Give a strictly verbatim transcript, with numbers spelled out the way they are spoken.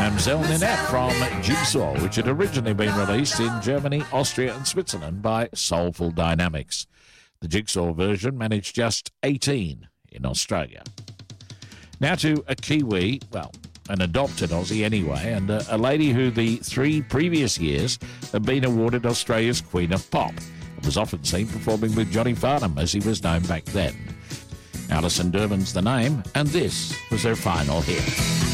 Mamselle Ninette from Jigsaw, which had originally been released in Germany, Austria and Switzerland by Soulful Dynamics. The Jigsaw version managed just eighteen in Australia. Now to a Kiwi, well, an adopted Aussie anyway, and a, a lady who the three previous years had been awarded Australia's Queen of Pop and was often seen performing with Johnny Farnham, as he was known back then. Alison Durbin's the name, and this was her final hit.